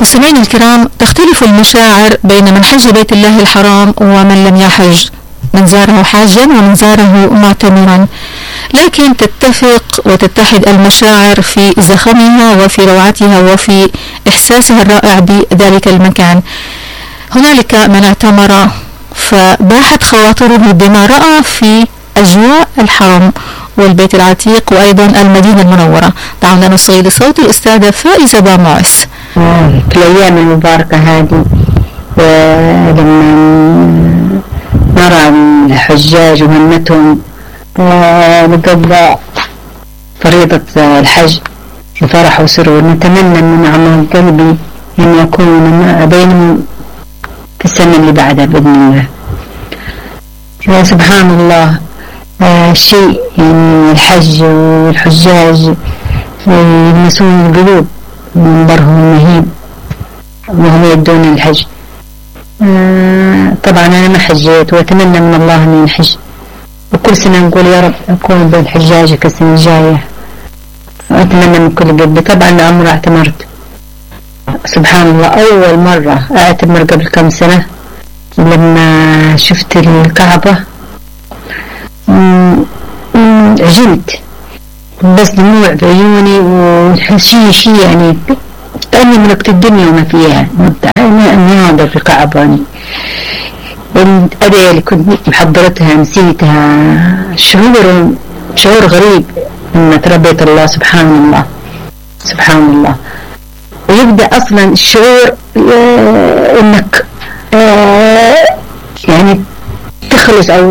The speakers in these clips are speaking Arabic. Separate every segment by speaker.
Speaker 1: مستمعينا الكرام، تختلف المشاعر بين من حج بيت الله الحرام ومن لم يحج، من زاره حاجا ومن زاره معتمرا، لكن تتفق وتتحد المشاعر في زخمها وفي روعتها وفي إحساسها الرائع بذلك المكان. هنالك من اعتمر فباحت خواطره بما رأى في أجواء الحرم والبيت العتيق وأيضا المدينة المنورة. دعونا نصغي لصوت الأستاذة فائزة بامعس.
Speaker 2: في الأيام المباركة هذه لما نرى الحجاج وهمتهم نقضى فريضة الحج بفرح وسرور، نتمنى من أعماق قلبي أن يكون بينهم في السنة اللي بعدها بإذن الله. سبحان الله، شيء يعني الحج والحجاج يلمسون القلوب، منظرهم مهيب وهم يدون الحج. طبعا أنا ما حجيت وأتمنى من الله أن نحج، وكل سنة نقول يا رب أكون بين حجاجك السنة الجاية، وأتمنى من كل قلبي. طبعا عمري اعتمرت، سبحان الله أول مرة أعتمر قبل كم سنة لما شفت الكعبة عجلت، بس دموع بعيوني وشي يعني كأني ملكت الدنيا وما فيها. أنا ناظر في الكعبة يعني الأدعية اللي كنت محضرتها نسيتها، شعور غريب إن تربيت الله. سبحان الله سبحان الله. ويبدأ أصلا الشعور إنك يعني تخلص أو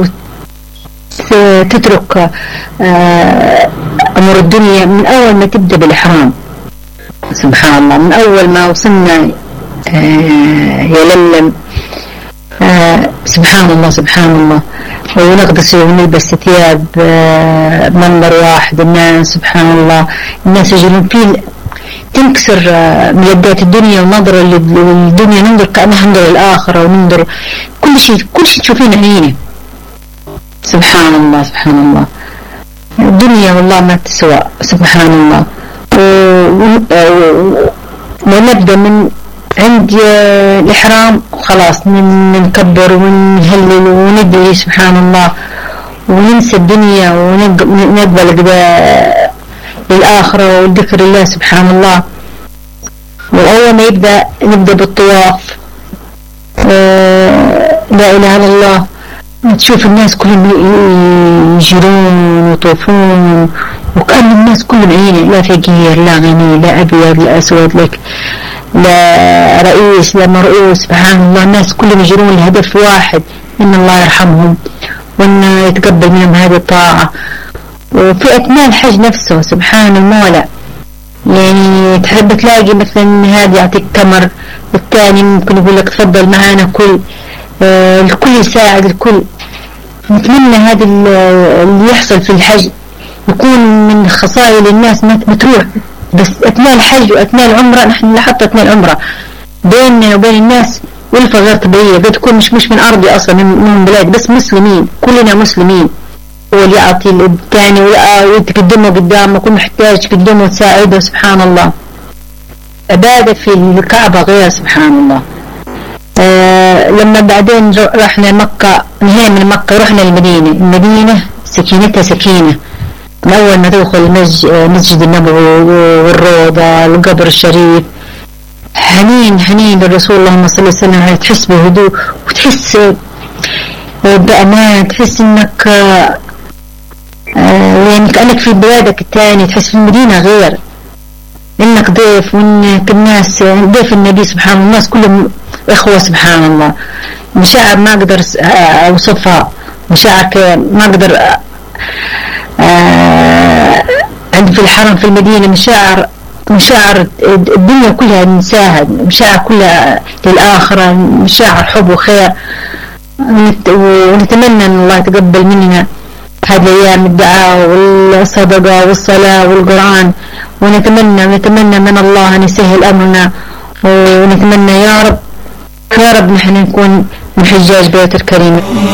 Speaker 2: تترك أمر الدنيا من أول ما تبدأ بالإحرام. سبحان الله، من أول ما وصلنا يلملم سبحان الله سبحان الله، ونغسل ونلبس ثياب منظر واحد. الناس سبحان الله، الناس يجرون فيه تنكسر ملذات الدنيا ونظرة للدنيا، ننظر كأنها ننظر الآخرة، وننظر كل شيء تشوفين عينه. سبحان الله سبحان الله، الدنيا والله ما تسوى. سبحان الله. ونبدأ من عند الإحرام خلاص نكبر ونهلل وندعي سبحان الله، وننسى الدنيا ونقبل للآخرة والذكر الله سبحان الله. وأول ما نبدأ بالطواف لا إله إلا الله، تشوف الناس كلهم يجرون ويطوفون وكأن الناس كلهم عيني، لا فقير لا غني لا أبيض لا أسود لك لا رئيس لا مرؤوس. سبحان الله، الناس كلهم يجرون لهدف واحد، إن الله يرحمهم وإن يتقبل منهم هذه الطاعة. وفي أثناء الحج نفسه سبحان المولى، يعني تحب تلاقي مثلا هذا يعطيك تمر، والثاني ممكن يقول لك تفضل معنا كل، الكل يساعد الكل. نتمنى هذا اللي يحصل في الحج يكون من خصائص الناس ما تروح، بس أثناء الحج وأثناء العمرة نحن لاحظت أثناء العمرة بيننا وبين الناس ألفة غير طبيعية، قد تكون مش من أرضي أصلا، من بلاد، بس مسلمين كلنا مسلمين، واللي يعطي الثاني ويتقدمه قدامه، كل محتاج تقدمه وتساعده. سبحان الله، عبادة في الكعبة غير. سبحان الله. لما بعدين رحنا مكة، نهينا من مكة رحنا المدينة سكينتها سكينة، من أول ما تدخل مسجد النبوي والروضة القبر الشريف، حنين للرسول اللهم صلى الله عليه وسلم، تحس بهدوء وتحس بأمان، تحس إنك يعني كأنك في بلادك الثاني، تحس في المدينة غير، إنك ضيف وإنك الناس ضيف النبي. سبحان الله، الناس كلهم إخوة. سبحان الله، مشاعر ما أقدر أوصفها، مشاعر ما أقدر عند في الحرم في المدينة مشاعر الدنيا كلها ننساها، مشاعر كلها للآخرة، مشاعر حب وخير. ونتمنى أن الله يتقبل مننا هذه الأيام الدعاء والصدقة والصلاة والقرآن، ونتمنى من الله أن يسهل أمرنا، ونتمنى يا رب نحن نكون من حجاج بيت الكريم.